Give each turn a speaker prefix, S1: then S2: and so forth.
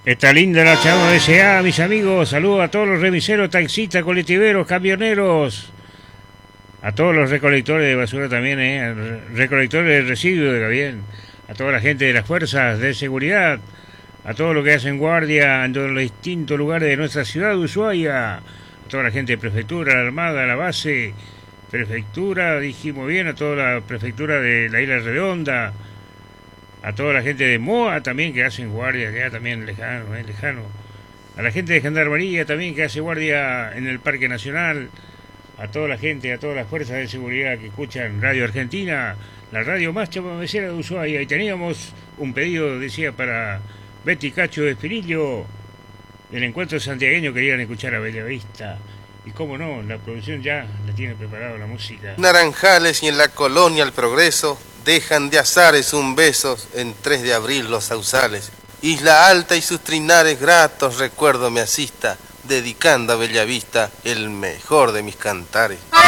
S1: Está linda la charla de SA, mis amigos. Saludos a todos los remiseros, taxistas, colectiveros, camioneros. A todos los recolectores de basura también, recolectores de residuos también. A toda la gente de las fuerzas de seguridad. A todos los que hacen guardia en todos los distintos lugares de nuestra ciudad de Ushuaia. A toda la gente de prefectura, la armada, la base, prefectura, dijimos bien, a toda la prefectura de la Isla Redonda. A toda la gente de MOA también que hacen guardia, que también lejano. A la gente de Gendarmería también que hace guardia en el Parque Nacional. A toda la gente, a todas las fuerzas de seguridad que escuchan Radio Argentina, la radio más chamamecera de Ushuaia. Y teníamos un pedido, decía, para Betty Cacho de Espinillo. Del encuentro santiagueño querían escuchar a Bellavista. Y cómo no, la producción ya la tiene preparada la música.
S2: Naranjales y en la colonia El Progreso dejan de azares un beso en 3 de abril los sausales. Isla Alta y sus trinares gratos recuerdo me asista, dedicando a Bellavista el mejor de mis cantares.